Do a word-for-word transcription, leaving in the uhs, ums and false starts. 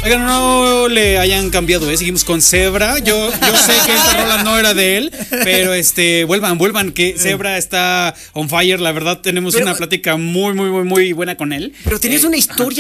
Oigan, no le hayan cambiado, ¿eh? Seguimos con Zebra. Yo, yo sé que esta rola no era de él, pero este, vuelvan, vuelvan, que Zebra está on fire. La verdad, tenemos pero, una plática muy, muy, muy, muy buena con él. Pero tenías eh, una historia